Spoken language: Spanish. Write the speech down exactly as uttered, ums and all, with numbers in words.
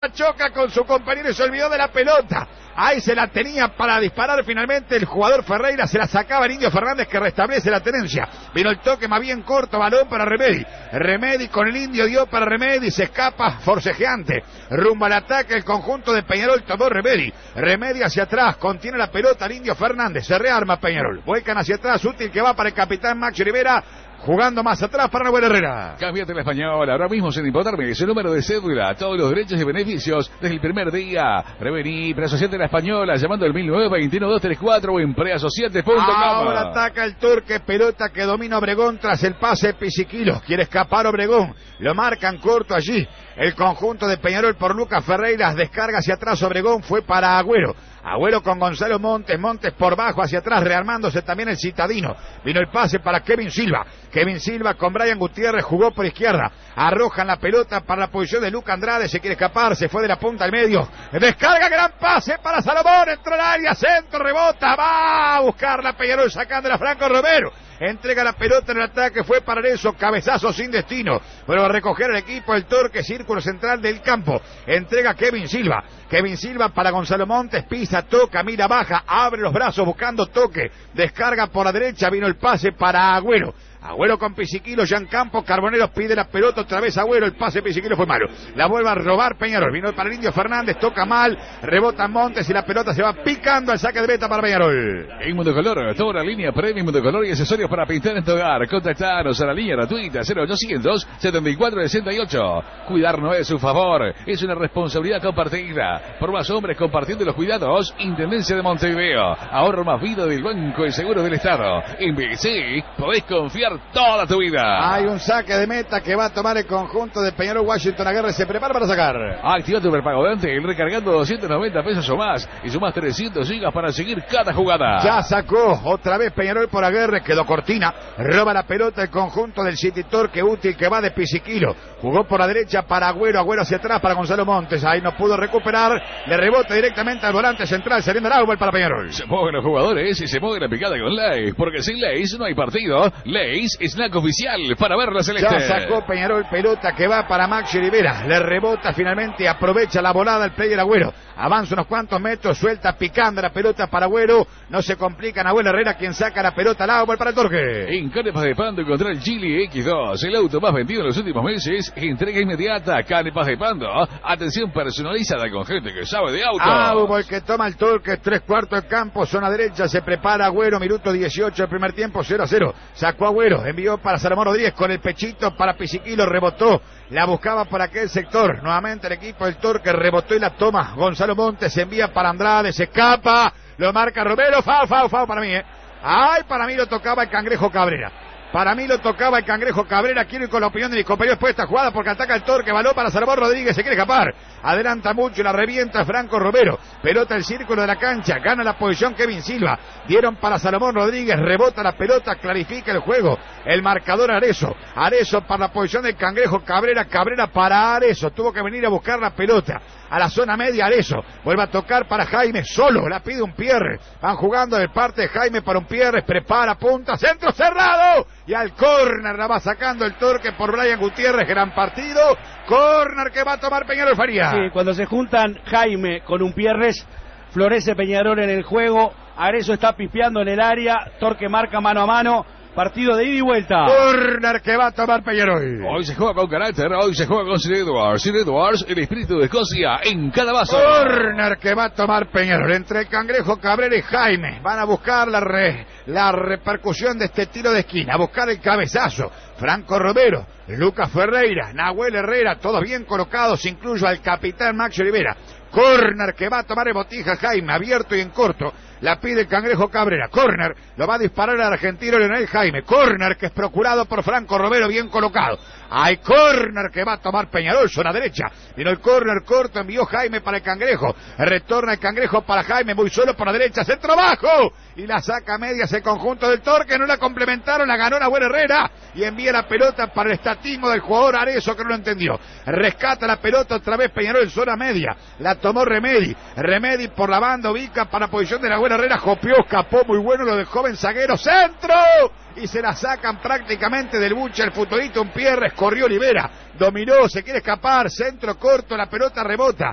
choca con su compañero y se olvidó de la pelota. Ahí se la tenía para disparar finalmente el jugador Ferreira, se la sacaba el Indio Fernández que restablece la tenencia. Vino el toque más bien corto, balón para Remedi. Remedi con el Indio dio para Remedi, se escapa forcejeante. Rumbo al ataque el conjunto de Peñarol, tomó Remedi. Remedi hacia atrás, contiene la pelota el Indio Fernández, se rearma Peñarol. Vuelcan hacia atrás, útil que va para el capitán Maxi Rivera. Jugando más atrás para Nahuel Herrera. Cámbiate la español, ahora mismo sin importarme ese número de cédula, todos los derechos y beneficios desde el primer día. Revení, preasociate la española, llamando al mil novecientos veintiuno dos treinta y cuatro o en preasociate punto com. Ahora ataca el Turque, pelota que domina Obregón tras el pase de Pisiquilo. Quiere escapar Obregón, lo marcan corto allí. El conjunto de Peñarol por Lucas Ferreira, descarga hacia atrás Obregón, fue para Agüero. Agüero con Gonzalo Montes, Montes por bajo hacia atrás, rearmándose también el citadino. Vino el pase para Kevin Silva. Kevin Silva con Brian Gutiérrez jugó por izquierda. Arrojan la pelota para la posición de Luca Andrade, se quiere escapar, se fue de la punta al medio. Descarga, gran pase para Salomón, entró al área, centro, rebota, va a buscar la Peñarol sacándola a Franco Romero. Entrega la pelota en el ataque, fue para eso, cabezazo sin destino. Pero a recoger el equipo, el Torque, círculo central del campo. Entrega Kevin Silva. Kevin Silva para Gonzalo Montes, pisa, toca, mira, baja, abre los brazos buscando toque. Descarga por la derecha, vino el pase para Agüero. Agüero con Pisiquilo, Jean Campos, Carboneros pide la pelota otra vez Agüero, el pase de Pisiquilo fue malo. La vuelve a robar Peñarol, vino para el Indio Fernández, toca mal, rebota Montes y la pelota se va picando al saque de meta para Peñarol. En Mundo Color, toda la línea premium Mundo Color y accesorios para pintar en tu hogar. Contactanos a la línea gratuita cero ochocientos setenta y cuatro sesenta y ocho. Cuidar no es un favor, es una responsabilidad compartida. Por más hombres compartiendo los cuidados, Intendencia de Montevideo. Ahorro más vida del Banco y Seguro del Estado. En B C podés confiar toda tu vida. Hay un saque de meta que va a tomar el conjunto de Peñarol. Washington Aguirre se prepara para sacar. Activa tu prepago de antes, recargando doscientos noventa pesos o más y sumás trescientos gigas para seguir cada jugada. Ya sacó otra vez Peñarol por Aguirre, quedó cortina, roba la pelota el conjunto del City Torque, útil que va de Pisiquilo. Jugó por la derecha para Agüero, Agüero hacia atrás para Gonzalo Montes, ahí no pudo recuperar, le rebota directamente al volante central, saliendo el árbol para Peñarol. Se mueven los jugadores y se mueve la picada con Leis, porque sin Leis no hay partido. Leis, snack oficial para ver la celeste. Ya sacó Peñarol pelota que va para Maxi Rivera, le rebota finalmente, aprovecha la volada el player Agüero, avanza unos cuantos metros, suelta picando la pelota para Agüero, no se complica Nahuel Herrera quien saca la pelota al árbol para el Torque. En Canepas de Pando encontrar el Chili X dos, el auto más vendido en los últimos meses, entrega inmediata. Canepas de Pando, atención personalizada con gente que sabe de autos. Árbol que toma el Torque, tres cuartos de campo, zona derecha, se prepara Agüero, minuto dieciocho del primer tiempo, cero a cero, sacó Agüero, envió para Salomón Rodríguez con el pechito para Pisiquilo, rebotó, la buscaba por aquel sector, nuevamente el equipo del Torque rebotó y la toma, Gonzalo Montes envía para Andrade, se escapa, lo marca Romero, fao, fao, fao para mí, eh. Ay, para mí lo tocaba el Cangrejo Cabrera. Para mí lo tocaba el Cangrejo Cabrera. Quiero ir con la opinión de mis compañeros después de esta jugada porque ataca el Torque, balón para Salvador Rodríguez, se quiere escapar. Adelanta mucho y la revienta Franco Romero. Pelota el círculo de la cancha, gana la posición Kevin Silva. Dieron para Salomón Rodríguez, rebota la pelota, clarifica el juego. El marcador Arezo. Arezo para la posición del Cangrejo Cabrera, Cabrera para Arezo. Tuvo que venir a buscar la pelota a la zona media Arezo. Vuelve a tocar para Jaime, solo, la pide un Pierre. Van jugando de parte de Jaime para un Pierre, prepara, punta, centro cerrado. Y al córner la va sacando el Torque por Brian Gutiérrez, gran partido. Córner que va a tomar Peñarol Faría. Sí, cuando se juntan Jaime con un Pierres, florece Peñarol en el juego. Arezo está pispeando en el área, Torque marca mano a mano. Partido de ida y vuelta. Corner que va a tomar Peñarol. Hoy se juega con carácter, hoy se juega con Sir Edwards. Sir Edwards, el espíritu de Escocia en cada vaso. Corner que va a tomar Peñarol. Entre el Cangrejo Cabrera y Jaime. Van a buscar la, re, la repercusión de este tiro de esquina. A buscar el cabezazo. Franco Romero, Lucas Ferreira, Nahuel Herrera, todos bien colocados. Incluyo al capitán Maxi Rivera. Corner que va a tomar el Botija Jaime, abierto y en corto. La pide el Cangrejo Cabrera. Corner, lo va a disparar el argentino Leonel Jaime. Corner que es procurado por Franco Romero, bien colocado. Hay corner que va a tomar Peñarol, zona derecha. Vino el corner corto, envió Jaime para el Cangrejo. Retorna el Cangrejo para Jaime, muy solo por la derecha, centro bajo. Y la saca a medias el conjunto del Torque, no la complementaron, la ganó Nahuel Herrera. Y envía la pelota para el estatismo del jugador Arezo que no lo entendió. Rescata la pelota otra vez Peñarol en zona media. La tomó Remedi. Remedi por la banda ubica para posición de Nahuel Herrera, copió, escapó, muy bueno lo del joven zaguero, centro, y se la sacan prácticamente del buche el futbolito, un Pierres, corrió Olivera, dominó, se quiere escapar, centro corto, la pelota rebota,